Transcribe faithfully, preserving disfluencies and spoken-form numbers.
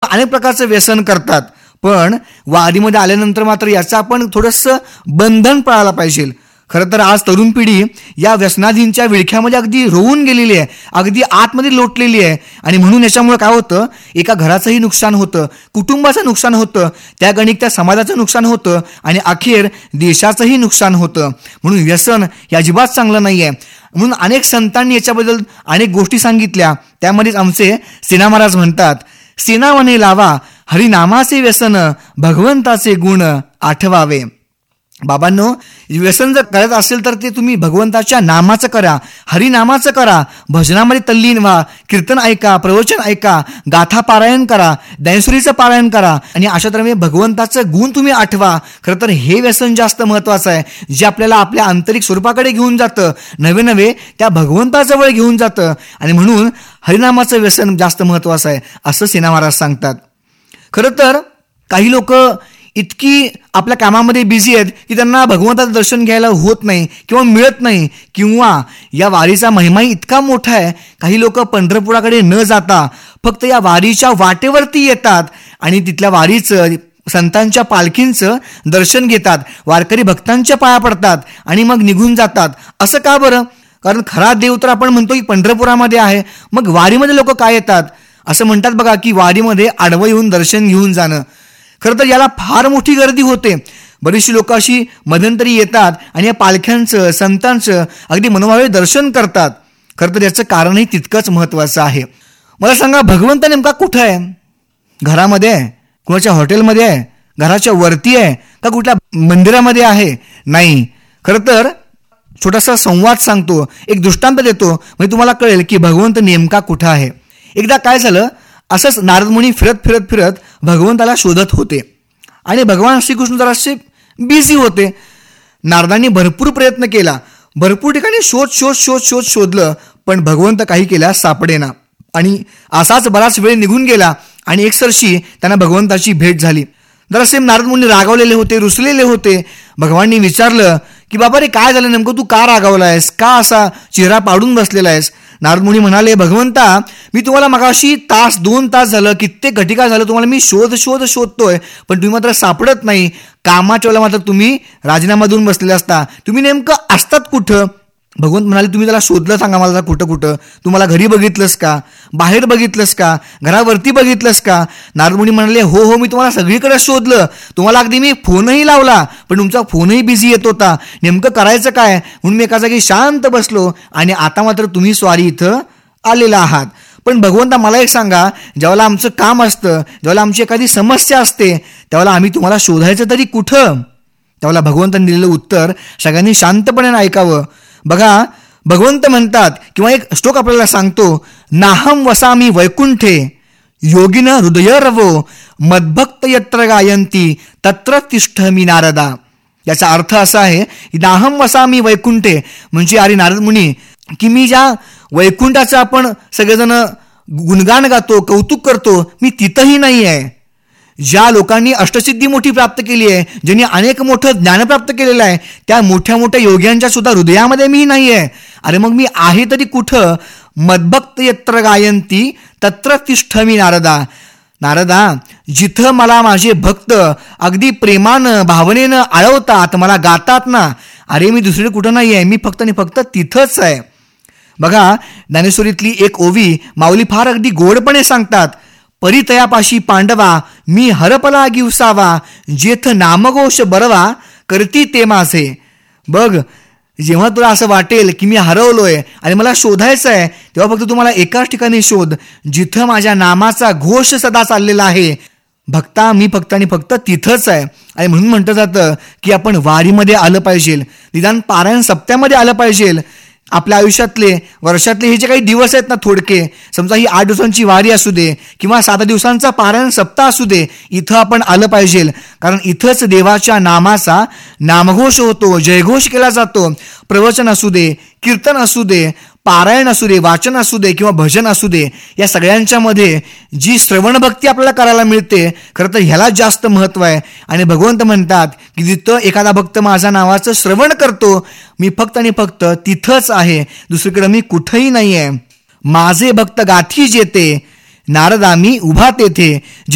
अनेक प्रकारचं व्यसन करतात. पण वारीमध्ये आल्यानंतर मात्र याचं आपण थोडंसं बंधन पाळायला पाहिजे. खरं तर आज तरुण पिढी या व्यसनाधींच्या विळख्यामध्ये अगदी रोवून गेलेली आहे, अगदी आतमध्ये लोटलेली आहे. आणि म्हणून याच्यामुळे काय होतं, एका घराचंही नुकसान होतं, कुटुंबाचं नुकसान होतं, त्या गणिक त्या समाजाचं नुकसान होतं आणि अखेर देशाचंही नुकसान होतं. म्हणून व्यसन हे अजिबात चांगलं नाही आहे. म्हणून अनेक संतांनी याच्याबद्दल अनेक गोष्टी सांगितल्या. त्यामध्येच आमचे सेना महाराज म्हणतात, सेनावने लावा हरिनामाचे व्यसन, भगवंताचे गुण आठवावे. बाबांनो, व्यसन जर करत असेल तर ते तुम्ही भगवंताच्या नामाचं करा, हरिनामाचं करा, भजनामध्ये तल्लीन व्हा, कीर्तन ऐका, प्रवचन ऐका, गाथा पारायण करा, ज्ञानेश्वरीचं पारायण करा आणि अशा तऱ्हेने भगवंताचं गुण तुम्ही आठवा. खरं तर हे व्यसन जास्त महत्वाचं आहे, जे आपल्याला आपल्या आंतरिक स्वरूपाकडे घेऊन जातं, नवे नवे त्या भगवंताजवळ घेऊन जातं. आणि म्हणून हरिनामाचं व्यसन जास्त महत्वाचं आहे असं सेना महाराज सांगतात. खरं तर काही लोक इतकी आपल्या कामामध्ये बिझी आहेत की त्यांना भगवंताचं दर्शन घ्यायला होत नाही किंवा मिळत नाही, किंवा या वारीचा महिमाही इतका मोठा आहे, काही लोक पंढरपुराकडे न जाता फक्त या वारीच्या वाटेवरती येतात आणि तिथल्या वारीचं, संतांच्या पालखींचं दर्शन घेतात, वारकरी भक्तांच्या पाया पडतात आणि मग निघून जातात. असं का बरं? कारण खरा देव तर आपण म्हणतो की पंढरपुरामध्ये आहे, मग वारीमध्ये लोक काय येतात? असं म्हणतात बघा की वारीमध्ये आडवं येऊन दर्शन घेऊन जाणं. खरं तर याला फार मोठी गर्दी होते. बरीचशी लोक अशी मध्यंतरी येतात आणि या पालख्यांचं, संतांचं अगदी मनोभावे दर्शन करतात. खरं तर याचं कारणही तितकंच महत्वाचं आहे. मला सांगा, भगवंत नेमका कुठं आहे? घरामध्ये आहे, कुणाच्या हॉटेलमध्ये आहे, घराच्या वरती आहे, का कुठल्या मंदिरामध्ये आहे? नाही. खरं तर छोटासा संवाद सांगतो, एक दृष्टांत देतो, म्हणजे तुम्हाला कळेल की भगवंत नेमका कुठं आहे. एकदा काय झालं, असंच नारद मुनी फिरत फिरत फिरत भगवंताला शोधत होते आणि भगवान श्रीकृष्ण जरासे बिझी होते. नारदांनी भरपूर प्रयत्न केला, भरपूर ठिकाणी शोध शोध शोध शोध शोधलं, पण भगवंत काही केल्यास सापडेना. आणि असाच बराच वेळ निघून गेला आणि एकसरशी त्यांना भगवंताची भेट झाली. जरासे नारद मुनी रागावलेले होते, रुसलेले होते. भगवाननी विचारलं की बाबा रे, काय झालं नेमकं, तू का रागावला आहेस, का असा चेहरा पाडून बसलेला आहेस? नारद मुनी म्हणाले, भगवंता, मी तुम्हाला मगाशी तास दोन तास झालं, कित्येक घटिका झालं तुम्हाला मी शोध शोध शोधतोय, पण तुम्ही मात्र सापडत नाही. कामाच्या वेळेला मात्र तुम्ही राजीनामा देऊन बसलेले असता, तुम्ही नेमकं असतात कुठं? भगवंत म्हणाले, तुम्ही त्याला शोधलं सांगा मला, कुठं कुठं? तुम्हाला घरी बघितलंस का, बाहेर बघितलंस का, घरावरती बघितलंस का? नारद मुनी म्हणाले, हो हो, मी तुम्हाला सगळीकडे शोधलं, तुम्हाला अगदी मी फोनही लावला, पण तुमचा फोनही बिझी येत होता. नेमकं करायचं काय म्हणून मी एका जागी शांत बसलो आणि आता मात्र तुम्ही स्वारी इथं आलेला आहात. पण भगवंता, मला एक सांगा, ज्यावेळेला आमचं काम असतं, ज्यावेळेला आमची एखादी समस्या असते, त्यावेळेला आम्ही तुम्हाला शोधायचं तरी कुठं? त्यावेळेला भगवंतांनी दिलेलं उत्तर सगळ्यांनी शांतपणे ऐकावं. बघा, भगवंत म्हणतात, किंवा एक श्लोक आपल्याला सांगतो, नाहम वसामी वैकुंठे योगिन हृदय रवो, मद्भक्त यत्र गायंती तत्र तिष्ठमी नारदा. याचा अर्थ असा आहे की नाहम वसामी वैकुंठे म्हणजे, अरे नारद मुनी, की मी ज्या वैकुंठाचं आपण सगळेजण गुणगान गातो, कौतुक करतो, मी तिथंही नाही आहे. ज्या लोकांनी अष्टसिद्धी मोठी प्राप्त केली आहे, ज्यांनी अनेक मोठं ज्ञान प्राप्त केलेलं आहे, त्या मोठ्या मोठ्या योग्यांच्या सुद्धा हृदयामध्ये मी नाही आहे. अरे मग मी आहे तरी कुठं? मद्भक्त यत्र गायंती तत्र तिष्ठमी नारदा. नारदा, जिथं मला माझे भक्त अगदी प्रेमानं, भावनेनं आळवतात, मला गातात ना, अरे मी दुसरीकडे कुठं नाही आहे, मी फक्त आणि फक्त तिथंच आहे. बघा, ज्ञानेश्वरीतली एक ओवी माऊली फार अगदी गोडपणे सांगतात, परितयापाशी पांडवा मी हरपला गिवसावा, जेथ नामघोष बरवा करती ते माझे. बघ, जेव्हा तुला असं वाटेल की मी हरवलोय आणि मला शोधायचं आहे, तेव्हा फक्त तुम्हाला एकाच ठिकाणी शोध, जिथं माझ्या नामाचा घोष सदा चाललेला आहे. भक्ता, मी फक्त आणि फक्त तिथंच आहे. आणि म्हणून म्हटलं जातं की आपण वारीमध्ये आलं पाहिजे, निदान पारायण सप्त्यामध्ये आलं पाहिजे. आपल्या आयुष्यातले, वर्षातले हे जे काही दिवस आहेत ना थोडके, समजा ही आठ दिवसांची वारी असू दे किंवा सात दिवसांचा पारायण सप्ताह असू दे, इथं आपण आलं पाहिजे. कारण इथंच देवाच्या नामाचा नामघोष होतो, जयघोष केला जातो. प्रवचन असू दे, कीर्तन असू दे, पारायण असू दे, वाचन असू दे किंवा भजन असू दे, या सगळ्यांच्या मध्ये जी श्रवण भक्ती आपल्याला करायला मिळते, खरं तर ह्याला जास्त महत्व आहे. आणि भगवंत म्हणतात की जिथं एखादा भक्त माझ्या नावाचं श्रवण करतो, मी फक्त आणि फक्त तिथंच आहे, दुसरीकडे मी कुठंही नाही आहे. माझे भक्त गाठी जेते नारदा मी उभा तेथे.